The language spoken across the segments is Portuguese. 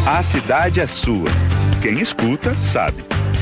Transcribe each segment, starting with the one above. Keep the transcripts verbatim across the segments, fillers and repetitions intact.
A cidade é sua. Quem escuta, sabe.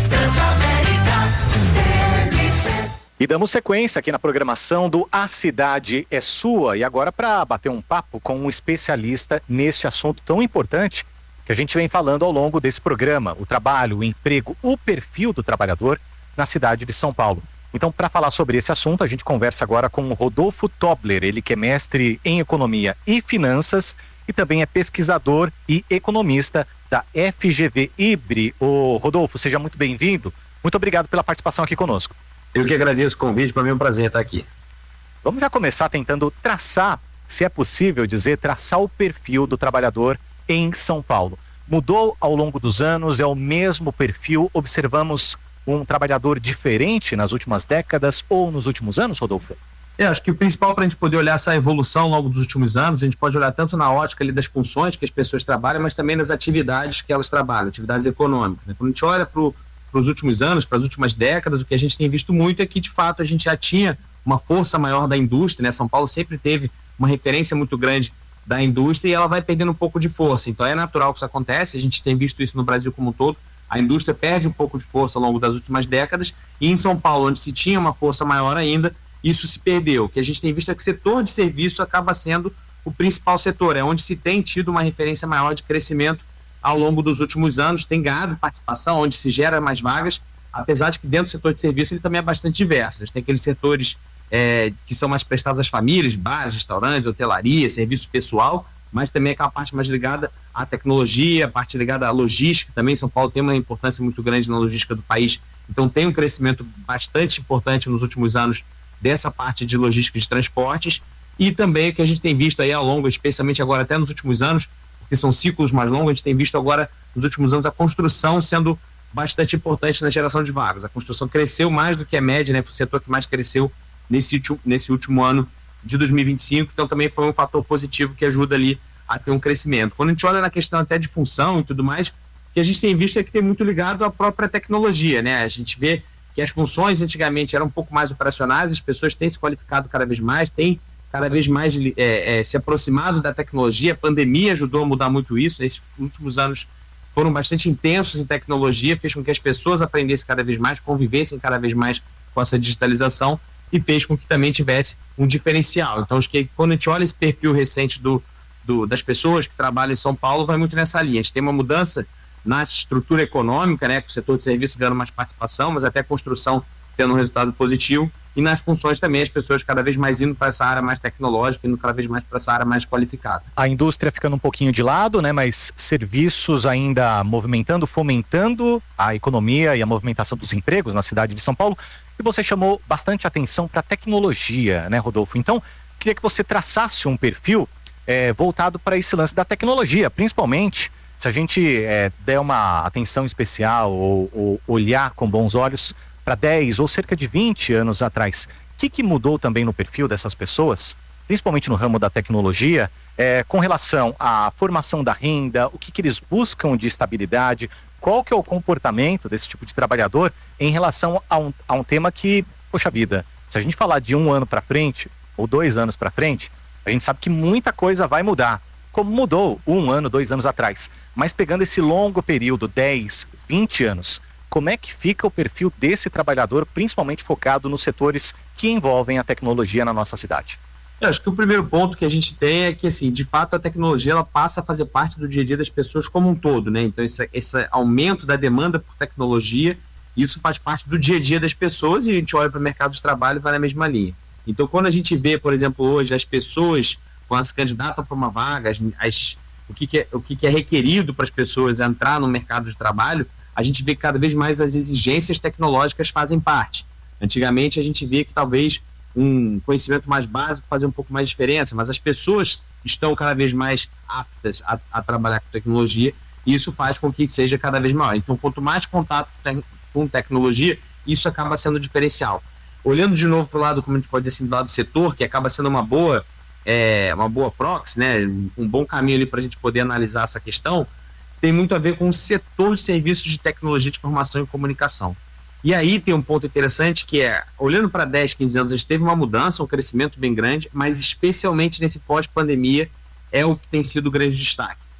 E damos sequência aqui na programação do A Cidade é Sua. E agora para bater um papo com um especialista neste assunto tão importante que a gente vem falando ao longo desse programa. O trabalho, o emprego, o perfil do trabalhador na cidade de São Paulo. Então, para falar sobre esse assunto, a gente conversa agora com o Rodolfo Tobler. Ele que é mestre em Economia e Finanças e também é pesquisador e economista da F G V I B R I. Ô, Rodolfo, seja muito bem-vindo. Muito obrigado pela participação aqui conosco. Eu que agradeço o convite, para mim é um prazer estar aqui. Vamos já começar tentando traçar, se é possível dizer, traçar o perfil do trabalhador em São Paulo. Mudou ao longo dos anos, é o mesmo perfil? Observamos um trabalhador diferente nas últimas décadas ou nos últimos anos, Rodolfo? Eu acho que o principal para a gente poder olhar essa evolução ao longo dos últimos anos, a gente pode olhar tanto na ótica ali das funções que as pessoas trabalham, mas também nas atividades que elas trabalham, atividades econômicas, né? Quando a gente olha para o para os últimos anos, para as últimas décadas, o que a gente tem visto muito é que, de fato, a gente já tinha uma força maior da indústria, né? São Paulo sempre teve uma referência muito grande da indústria e ela vai perdendo um pouco de força. Então é natural que isso acontece, a gente tem visto isso no Brasil como um todo, a indústria perde um pouco de força ao longo das últimas décadas e em São Paulo, onde se tinha uma força maior ainda, isso se perdeu. O que a gente tem visto é que o setor de serviço acaba sendo o principal setor, é onde se tem tido uma referência maior de crescimento ao longo dos últimos anos, tem ganhado participação, onde se gera mais vagas, apesar de que dentro do setor de serviço ele também é bastante diverso. A gente tem aqueles setores é, que são mais prestados às famílias, bares, restaurantes, hotelaria, serviço pessoal, mas também aquela parte mais ligada à tecnologia, a parte ligada à logística, também São Paulo tem uma importância muito grande na logística do país, então tem um crescimento bastante importante nos últimos anos dessa parte de logística de transportes, e também o que a gente tem visto aí ao longo, especialmente agora até nos últimos anos, que são ciclos mais longos, a gente tem visto agora, nos últimos anos, a construção sendo bastante importante na geração de vagas. A construção cresceu mais do que a média, né? Foi o setor que mais cresceu nesse, nesse último ano de dois mil e vinte e cinco, então também foi um fator positivo que ajuda ali a ter um crescimento. Quando a gente olha na questão até de função e tudo mais, o que a gente tem visto é que tem muito ligado à própria tecnologia, né? A gente vê que as funções antigamente eram um pouco mais operacionais, as pessoas têm se qualificado cada vez mais, têm cada vez mais é, é, se aproximado da tecnologia. A pandemia ajudou a mudar muito isso. Esses últimos anos foram bastante intensos em tecnologia, fez com que as pessoas aprendessem cada vez mais, convivessem cada vez mais com essa digitalização e fez com que também tivesse um diferencial. Então, acho que quando a gente olha esse perfil recente do, do, das pessoas que trabalham em São Paulo, vai muito nessa linha. A gente tem uma mudança na estrutura econômica, né, com o setor de serviços ganhando mais participação, mas até a construção tendo um resultado positivo, e nas funções também as pessoas cada vez mais indo para essa área mais tecnológica, indo cada vez mais para essa área mais qualificada. A indústria ficando um pouquinho de lado, né, mas serviços ainda movimentando, fomentando a economia e a movimentação dos empregos na cidade de São Paulo. E você chamou bastante atenção para a tecnologia, né, Rodolfo? Então, queria que você traçasse um perfil é, voltado para esse lance da tecnologia, principalmente se a gente é, der uma atenção especial ou, ou olhar com bons olhos para dez ou cerca de vinte anos atrás. O que, que mudou também no perfil dessas pessoas, principalmente no ramo da tecnologia, é, com relação à formação da renda, o que, que eles buscam de estabilidade, qual que é o comportamento desse tipo de trabalhador em relação a um, a um tema que, poxa vida, se a gente falar de um ano para frente, ou dois anos para frente, a gente sabe que muita coisa vai mudar, como mudou um ano, dois anos atrás. Mas pegando esse longo período, dez, vinte anos, como é que fica o perfil desse trabalhador, principalmente focado nos setores que envolvem a tecnologia na nossa cidade? Eu acho que o primeiro ponto que a gente tem é que, assim, de fato, a tecnologia ela passa a fazer parte do dia a dia das pessoas como um todo, né? Então, esse, esse aumento da demanda por tecnologia, isso faz parte do dia a dia das pessoas, e a gente olha para o mercado de trabalho e vai na mesma linha. Então, quando a gente vê, por exemplo, hoje as pessoas, quando se candidatam para uma vaga, as, as, o, que, que, é, o que, que é requerido para as pessoas entrar no mercado de trabalho, a gente vê que cada vez mais as exigências tecnológicas fazem parte. Antigamente, a gente via que talvez um conhecimento mais básico fazia um pouco mais de diferença, mas as pessoas estão cada vez mais aptas a, a trabalhar com tecnologia, e isso faz com que seja cada vez maior. Então, quanto mais contato com, te com tecnologia, isso acaba sendo diferencial. Olhando de novo para o lado, como a gente pode dizer assim, do lado do setor, que acaba sendo uma boa, é, uma boa proxy, né, um bom caminho ali para a gente poder analisar essa questão, tem muito a ver com o setor de serviços de tecnologia de informação e comunicação. E aí tem um ponto interessante que é, olhando para dez, quinze anos, a gente teve uma mudança, um crescimento bem grande, mas especialmente nesse pós-pandemia é o que tem sido o grande destaque.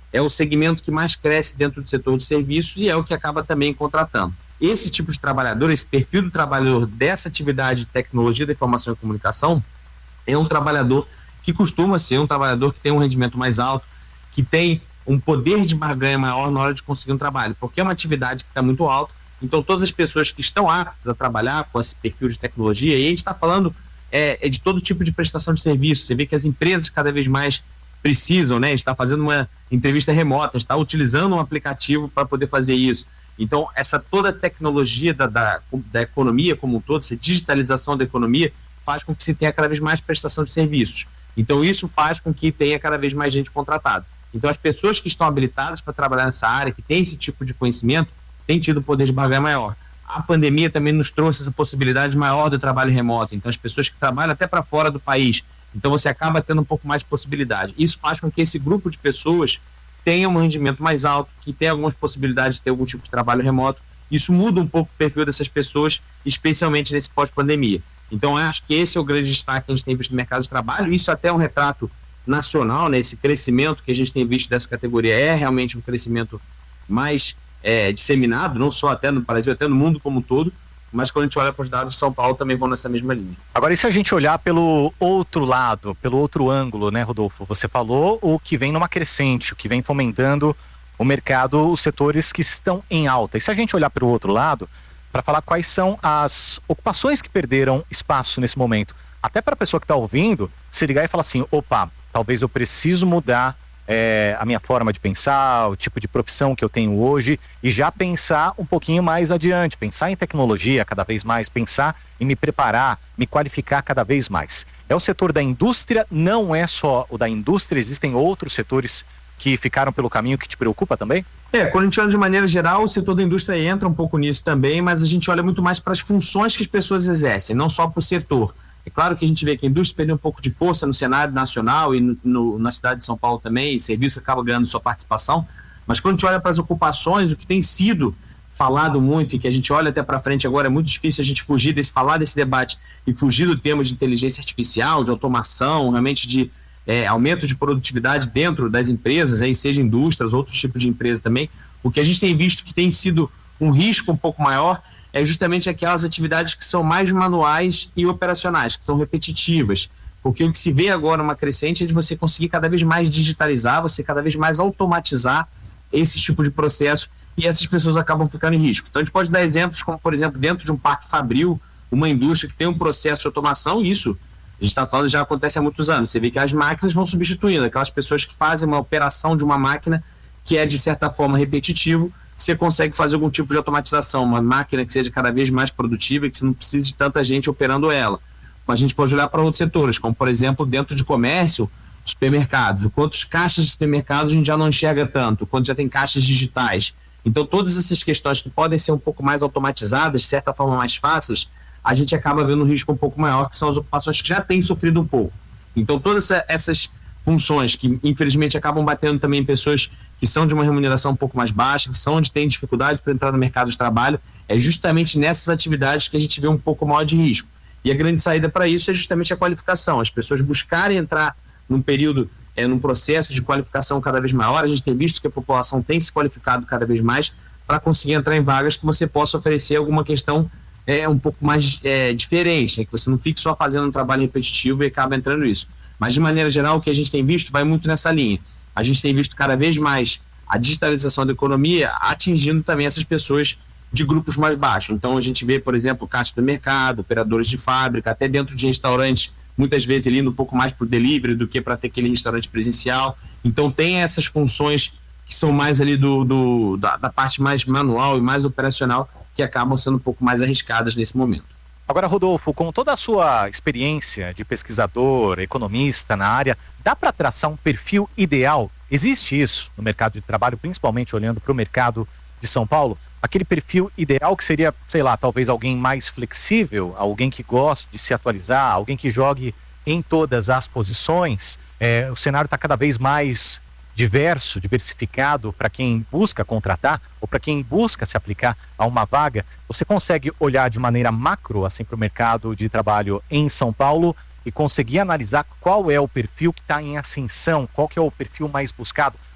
é o segmento que mais cresce dentro do setor de serviços e é o que acaba também contratando. Esse tipo de trabalhador, esse perfil do trabalhador dessa atividade de tecnologia da informação e comunicação é um trabalhador que costuma ser um trabalhador que tem um rendimento mais alto, que tem um poder de barganha maior na hora de conseguir um trabalho, porque é uma atividade que está muito alta. Então todas as pessoas que estão aptas a trabalhar com esse perfil de tecnologia, e a gente está falando é, é de todo tipo de prestação de serviço. Você vê que as empresas cada vez mais precisam, né? A gente está fazendo uma entrevista remota, está utilizando um aplicativo para poder fazer isso. Então essa toda a tecnologia da, da, da economia como um todo, essa digitalização da economia faz com que se tenha cada vez mais prestação de serviços. Então isso faz com que tenha cada vez mais gente contratada. Então as pessoas que estão habilitadas para trabalhar nessa área, que têm esse tipo de conhecimento, têm tido poder de barganha maior. A pandemia também nos trouxe essa possibilidade maior do trabalho remoto. Então as pessoas que trabalham até para fora do país, então você acaba tendo um pouco mais de possibilidade. Isso faz com que esse grupo de pessoas tenha um rendimento mais alto, que tenha algumas possibilidades de ter algum tipo de trabalho remoto. Isso muda um pouco o perfil dessas pessoas, especialmente nesse pós-pandemia. Então eu acho que esse é o grande destaque que a gente tem visto no mercado de trabalho. Isso até é um retrato nacional, né? Esse crescimento que a gente tem visto dessa categoria é realmente um crescimento mais é, disseminado, não só até no Brasil, até no mundo como um todo, mas quando a gente olha para os dados de São Paulo também vão nessa mesma linha. Agora, e se a gente olhar pelo outro lado, pelo outro ângulo, né, Rodolfo? Você falou o que vem numa crescente, o que vem fomentando o mercado, os setores que estão em alta. E se a gente olhar para o outro lado, para falar quais são as ocupações que perderam espaço nesse momento, até para a pessoa que está ouvindo, se ligar e falar assim, opa, talvez eu preciso mudar é, a minha forma de pensar, o tipo de profissão que eu tenho hoje e já pensar um pouquinho mais adiante, pensar em tecnologia cada vez mais, pensar em me preparar, me qualificar cada vez mais. É o setor da indústria, não é só o da indústria, existem outros setores que ficaram pelo caminho que te preocupa também? É, quando a gente olha de maneira geral, o setor da indústria entra um pouco nisso também, mas a gente olha muito mais para as funções que as pessoas exercem, não só para o setor. É claro que a gente vê que a indústria perdeu um pouco de força no cenário nacional e no, no, na cidade de São Paulo também, e serviço acaba ganhando sua participação, mas quando a gente olha para as ocupações, o que tem sido falado muito e que a gente olha até para frente agora, é muito difícil a gente fugir desse, falar desse debate e fugir do tema de inteligência artificial, de automação, realmente de é, aumento de produtividade dentro das empresas, aí, seja indústrias, outros tipos de empresas também. O que a gente tem visto que tem sido um risco um pouco maior é justamente aquelas atividades que são mais manuais e operacionais, que são repetitivas. Porque o que se vê agora uma crescente é de você conseguir cada vez mais digitalizar, você cada vez mais automatizar esse tipo de processo e essas pessoas acabam ficando em risco. Então a gente pode dar exemplos como, por exemplo, dentro de um parque fabril, uma indústria que tem um processo de automação, e isso a gente está falando já acontece há muitos anos. Você vê que as máquinas vão substituindo, aquelas pessoas que fazem uma operação de uma máquina que é de certa forma repetitivo, você consegue fazer algum tipo de automatização, uma máquina que seja cada vez mais produtiva e que você não precise de tanta gente operando ela. Mas a gente pode olhar para outros setores, como por exemplo dentro de comércio, supermercados. Quantos caixas de supermercados a gente já não enxerga tanto, quando já tem caixas digitais. Então todas essas questões que podem ser um pouco mais automatizadas, de certa forma mais fáceis, a gente acaba vendo um risco um pouco maior, que são as ocupações que já têm sofrido um pouco. Então todas essas funções que infelizmente acabam batendo também em pessoas que são de uma remuneração um pouco mais baixa, que são onde tem dificuldade para entrar no mercado de trabalho, é justamente nessas atividades que a gente vê um pouco maior de risco. E a grande saída para isso é justamente a qualificação, as pessoas buscarem entrar num período, é, num processo de qualificação cada vez maior. A gente tem visto que a população tem se qualificado cada vez mais para conseguir entrar em vagas que você possa oferecer alguma questão é, um pouco mais é, diferente, né? Que você não fique só fazendo um trabalho repetitivo e acaba entrando nisso. Mas de maneira geral o que a gente tem visto vai muito nessa linha. A gente tem visto cada vez mais a digitalização da economia atingindo também essas pessoas de grupos mais baixos. Então a gente vê, por exemplo, caixa do mercado, operadores de fábrica, até dentro de restaurantes, muitas vezes ele indo um pouco mais para o delivery do que para ter aquele restaurante presencial. Então tem essas funções que são mais ali do, do, da, da parte mais manual e mais operacional, que acabam sendo um pouco mais arriscadas nesse momento. Agora, Rodolfo, com toda a sua experiência de pesquisador, economista na área, dá para traçar um perfil ideal? Existe isso no mercado de trabalho, principalmente olhando para o mercado de São Paulo? Aquele perfil ideal que seria, sei lá, talvez alguém mais flexível, alguém que goste de se atualizar, alguém que jogue em todas as posições. É, o cenário está cada vez mais diverso, diversificado para quem busca contratar ou para quem busca se aplicar a uma vaga. Você consegue olhar de maneira macro assim para o mercado de trabalho em São Paulo e conseguir analisar qual é o perfil que está em ascensão, qual que é o perfil mais buscado.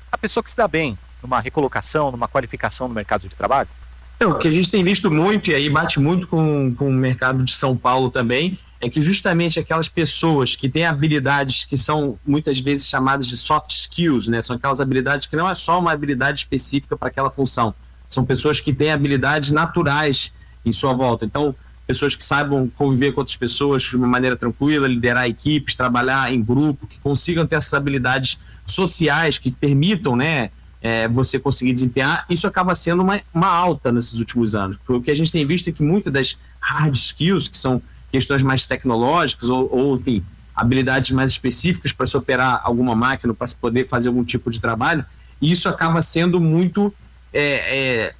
a pessoa que se dá bem numa recolocação, numa qualificação no mercado de trabalho? Então, o que a gente tem visto muito, e aí bate muito com, com o mercado de São Paulo também, é que justamente aquelas pessoas que têm habilidades que são muitas vezes chamadas de soft skills, né? São aquelas habilidades que não é só uma habilidade específica para aquela função, são pessoas que têm habilidades naturais em sua volta. Então, pessoas que saibam conviver com outras pessoas de uma maneira tranquila, liderar equipes, trabalhar em grupo, que consigam ter essas habilidades sociais que permitam, né, é, você conseguir desempenhar. Isso acaba sendo uma, uma alta nesses últimos anos. Porque o que a gente tem visto é que muitas das hard skills, que são questões mais tecnológicas ou, ou enfim, habilidades mais específicas para se operar alguma máquina, para se poder fazer algum tipo de trabalho, isso acaba sendo muito é, é,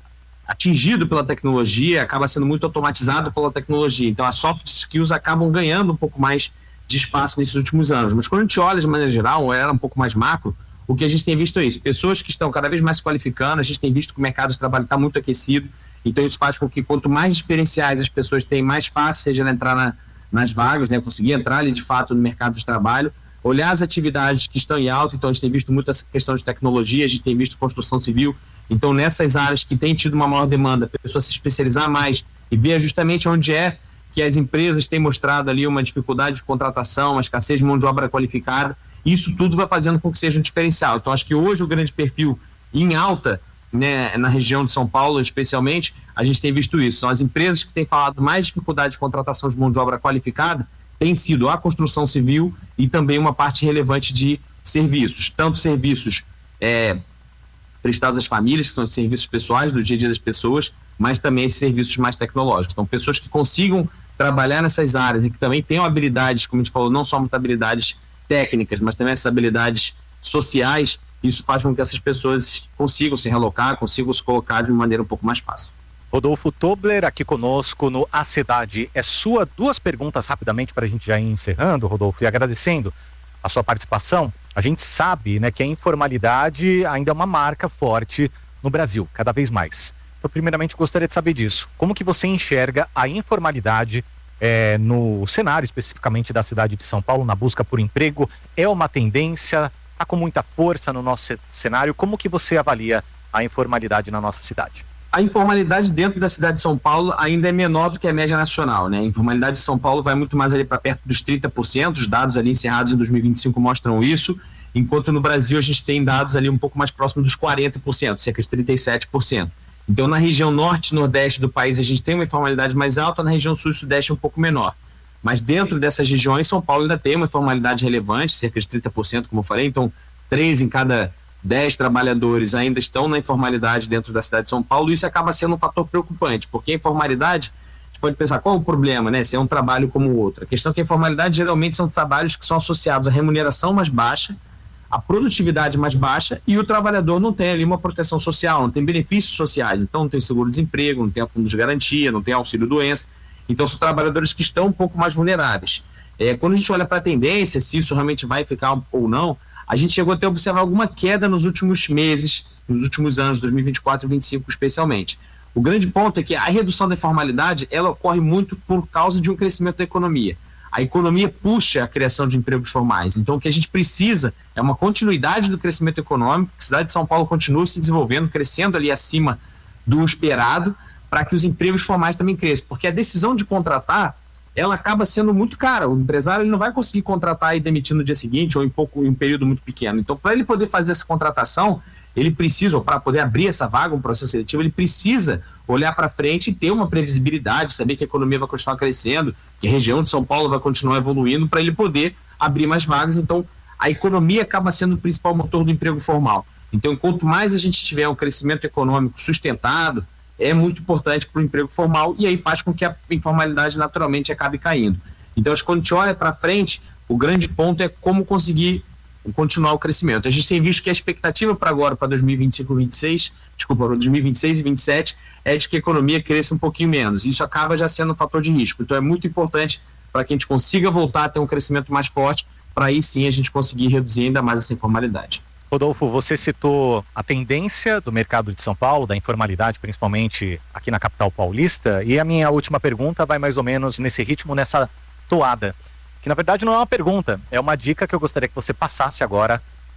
atingido pela tecnologia, acaba sendo muito automatizado pela tecnologia. Então as soft skills acabam ganhando um pouco mais de espaço nesses últimos anos. Mas quando a gente olha de maneira geral, ou era um pouco mais macro, o que a gente tem visto é isso, pessoas que estão cada vez mais se qualificando, a gente tem visto que o mercado de trabalho está muito aquecido, então isso faz com que quanto mais diferenciais as pessoas têm, mais fácil seja entrar na, nas vagas, né, conseguir entrar ali de fato no mercado de trabalho, olhar as atividades que estão em alta. Então a gente tem visto muita questão de tecnologia, a gente tem visto construção civil, então nessas áreas que tem tido uma maior demanda, a pessoa se especializar mais e ver justamente onde é que as empresas têm mostrado ali uma dificuldade de contratação, uma escassez de mão de obra qualificada, isso tudo vai fazendo com que seja um diferencial. Então acho que hoje o grande perfil em alta, né, na região de São Paulo especialmente, a gente tem visto isso, são as empresas que têm falado mais dificuldade de contratação de mão de obra qualificada, tem sido a construção civil e também uma parte relevante de serviços, tanto serviços é, prestados às famílias, que são os serviços pessoais do dia a dia das pessoas, mas também esses serviços mais tecnológicos. Então pessoas que consigam trabalhar nessas áreas e que também tenham habilidades, como a gente falou, não só muitas habilidades técnicas, mas também essas habilidades sociais, isso faz com que essas pessoas consigam se realocar, consigam se colocar de uma maneira um pouco mais fácil. Rodolfo Tobler aqui conosco no A Cidade é Sua. Duas perguntas rapidamente para a gente já ir encerrando, Rodolfo, e agradecendo a sua participação. A gente sabe, né, que a informalidade ainda é uma marca forte no Brasil, cada vez mais. Então, primeiramente, gostaria de saber disso. Como que você enxerga a informalidade é, no cenário especificamente da cidade de São Paulo, na busca por emprego? É uma tendência? Está com muita força no nosso cenário? Como que você avalia a informalidade na nossa cidade? A informalidade dentro da cidade de São Paulo ainda é menor do que a média nacional, né? A informalidade de São Paulo vai muito mais ali para perto dos trinta por cento, os dados ali encerrados em dois mil e vinte e cinco mostram isso, enquanto no Brasil a gente tem dados ali um pouco mais próximos dos quarenta por cento, cerca de trinta e sete por cento. Então na região norte e nordeste do país a gente tem uma informalidade mais alta, na região sul e sudeste um pouco menor. Mas dentro dessas regiões, São Paulo ainda tem uma informalidade relevante, cerca de trinta por cento, como eu falei, então três em cada dez trabalhadores ainda estão na informalidade dentro da cidade de São Paulo, e isso acaba sendo um fator preocupante, porque a informalidade, a gente pode pensar qual é o problema, né, se é um trabalho como o outro. A questão é que a informalidade geralmente são trabalhos que são associados à remuneração mais baixa, à produtividade mais baixa, e o trabalhador não tem ali uma proteção social, não tem benefícios sociais, então não tem seguro-desemprego, não tem fundo de garantia, não tem auxílio-doença, então são trabalhadores que estão um pouco mais vulneráveis. É, quando a gente olha para a tendência, se isso realmente vai ficar ou não, a gente chegou até a observar alguma queda nos últimos meses, nos últimos anos, dois mil e vinte e quatro e dois mil e vinte e cinco especialmente. O grande ponto é que a redução da informalidade, ela ocorre muito por causa de um crescimento da economia. A economia puxa a criação de empregos formais. Então o que a gente precisa é uma continuidade do crescimento econômico, que a cidade de São Paulo continue se desenvolvendo, crescendo ali acima do esperado, para que os empregos formais também cresçam. Porque a decisão de contratar, ela acaba sendo muito cara. O empresário ele não vai conseguir contratar e demitir no dia seguinte ou em, pouco, em um período muito pequeno. Então, para ele poder fazer essa contratação, ele precisa, ou para poder abrir essa vaga, um processo seletivo, ele precisa olhar para frente e ter uma previsibilidade, saber que a economia vai continuar crescendo, que a região de São Paulo vai continuar evoluindo, para ele poder abrir mais vagas. Então, a economia acaba sendo o principal motor do emprego formal. Então, quanto mais a gente tiver um crescimento econômico sustentado, é muito importante para o emprego formal, e aí faz com que a informalidade naturalmente acabe caindo. Então, acho que quando a gente olha para frente, o grande ponto é como conseguir continuar o crescimento. A gente tem visto que a expectativa para agora, para dois mil e vinte e cinco, vinte e seis, desculpa, dois mil e vinte e seis e vinte e sete, é de que a economia cresça um pouquinho menos. Isso acaba já sendo um fator de risco. Então, é muito importante para que a gente consiga voltar a ter um crescimento mais forte, para aí sim a gente conseguir reduzir ainda mais essa informalidade. Rodolfo, você citou a tendência do mercado de São Paulo, da informalidade, principalmente aqui na capital paulista, e a minha última pergunta vai mais ou menos nesse ritmo, nessa toada, que na verdade não é uma pergunta, é uma dica que eu gostaria que você passasse agora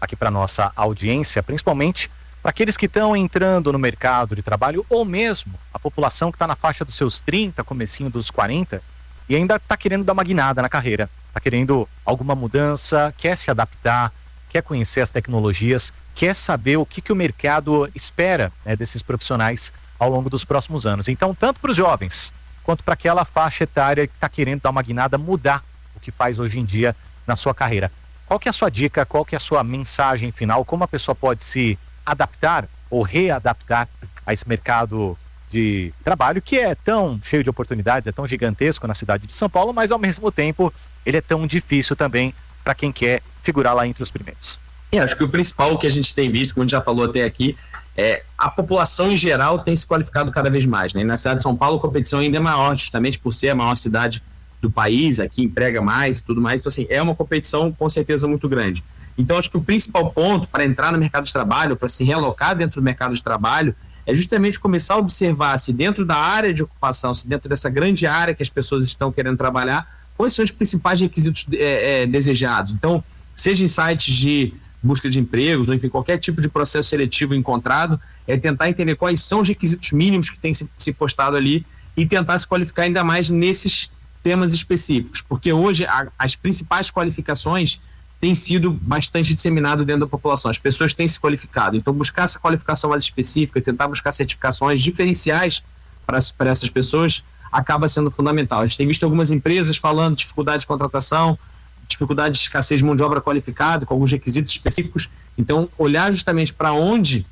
aqui para nossa audiência, principalmente para aqueles que estão entrando no mercado de trabalho, ou mesmo a população que está na faixa dos seus trinta, comecinho dos quarenta, e ainda está querendo dar uma guinada na carreira, está querendo alguma mudança, quer se adaptar, quer conhecer as tecnologias, quer saber o que, que o mercado espera, né, desses profissionais ao longo dos próximos anos. Então, tanto para os jovens, quanto para aquela faixa etária que está querendo dar uma guinada, mudar o que faz hoje em dia na sua carreira. Qual que é a sua dica, qual que é a sua mensagem final, como a pessoa pode se adaptar ou readaptar a esse mercado de trabalho que é tão cheio de oportunidades, é tão gigantesco na cidade de São Paulo, mas ao mesmo tempo ele é tão difícil também para quem quer figurar lá entre os primeiros. É, acho que o principal que a gente tem visto, como a gente já falou até aqui, é a população em geral tem se qualificado cada vez mais, né? E na cidade de São Paulo a competição ainda é maior, justamente por ser a maior cidade do país, aqui emprega mais e tudo mais, então assim, é uma competição com certeza muito grande. Então acho que o principal ponto para entrar no mercado de trabalho, para se realocar dentro do mercado de trabalho, é justamente começar a observar se dentro da área de ocupação, se dentro dessa grande área que as pessoas estão querendo trabalhar, quais são os principais requisitos é, é, desejados. Então, seja em sites de busca de empregos, ou enfim, qualquer tipo de processo seletivo encontrado, é tentar entender quais são os requisitos mínimos que tem se, se postado ali e tentar se qualificar ainda mais nesses temas específicos, porque hoje a, as principais qualificações têm sido bastante disseminadas dentro da população, as pessoas têm se qualificado, então buscar essa qualificação mais específica, tentar buscar certificações diferenciais para, para essas pessoas acaba sendo fundamental. A gente tem visto algumas empresas falando de dificuldade de contratação, dificuldade de escassez de mão de obra qualificada, com alguns requisitos específicos, então olhar justamente para onde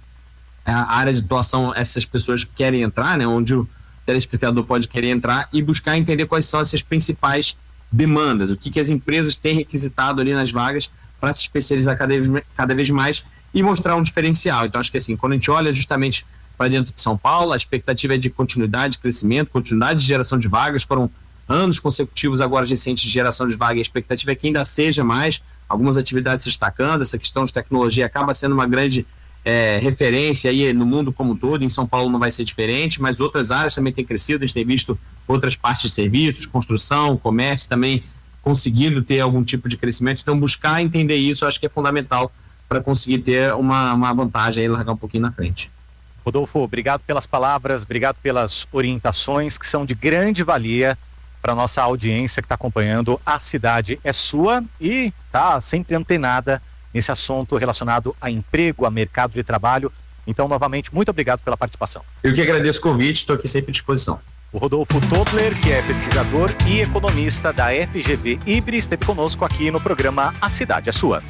a área de atuação essas pessoas querem entrar, né, onde o telespectador pode querer entrar e buscar entender quais são essas principais demandas, o que, que as empresas têm requisitado ali nas vagas para se especializar cada vez, cada vez mais e mostrar um diferencial. Então acho que assim, quando a gente olha justamente para dentro de São Paulo, a expectativa é de continuidade de crescimento, continuidade de geração de vagas, foram anos consecutivos agora recentes de geração de vagas, a expectativa é que ainda seja mais, algumas atividades se destacando, essa questão de tecnologia acaba sendo uma grande É, referência aí no mundo como um todo, em São Paulo não vai ser diferente, mas outras áreas também têm crescido, a gente tem visto outras partes de serviços, construção, comércio também conseguindo ter algum tipo de crescimento, então buscar entender isso eu acho que é fundamental para conseguir ter uma, uma vantagem e largar um pouquinho na frente. Rodolfo, obrigado pelas palavras, obrigado pelas orientações que são de grande valia para a nossa audiência que está acompanhando. A cidade é sua e está sempre antenada nesse assunto relacionado a emprego, a mercado de trabalho. Então, novamente, muito obrigado pela participação. Eu que agradeço o convite, estou aqui sempre à disposição. O Rodolfo Tobler, que é pesquisador e economista da F G V Ibri, esteve conosco aqui no programa A Cidade é Sua.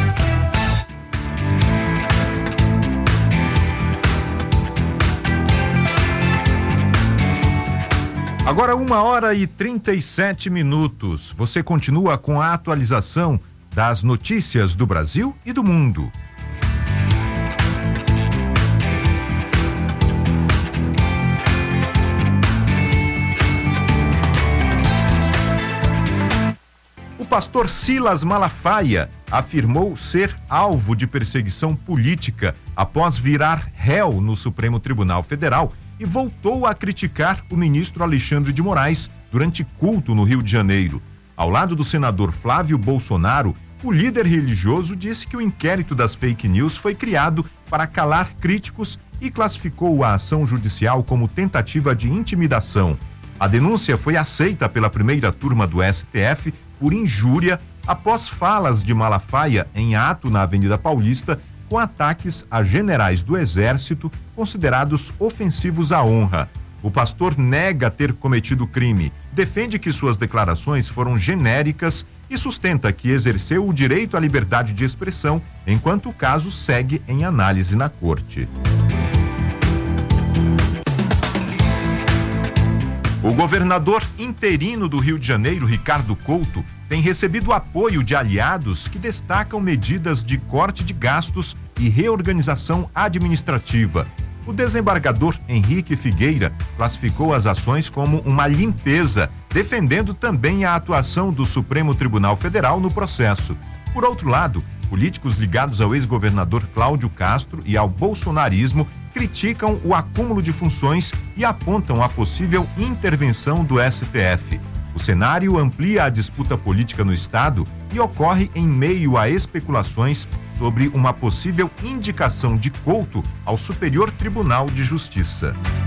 Agora uma hora e trinta e sete minutos. Você continua com a atualização das notícias do Brasil e do mundo. O pastor Silas Malafaia afirmou ser alvo de perseguição política após virar réu no Supremo Tribunal Federal e voltou a criticar o ministro Alexandre de Moraes durante culto no Rio de Janeiro. Ao lado do senador Flávio Bolsonaro, o líder religioso disse que o inquérito das fake news foi criado para calar críticos e classificou a ação judicial como tentativa de intimidação. A denúncia foi aceita pela primeira turma do S T F por injúria após falas de Malafaia em ato na Avenida Paulista com ataques a generais do Exército considerados ofensivos à honra. O pastor nega ter cometido crime, defende que suas declarações foram genéricas e sustenta que exerceu o direito à liberdade de expressão, enquanto o caso segue em análise na corte. O governador interino do Rio de Janeiro, Ricardo Couto, tem recebido apoio de aliados que destacam medidas de corte de gastos e reorganização administrativa. O desembargador Henrique Figueira classificou as ações como uma limpeza, defendendo também a atuação do Supremo Tribunal Federal no processo. Por outro lado, políticos ligados ao ex-governador Cláudio Castro e ao bolsonarismo criticam o acúmulo de funções e apontam a possível intervenção do S T F. O cenário amplia a disputa política no estado e ocorre em meio a especulações sobre uma possível indicação de Couto ao Superior Tribunal de Justiça.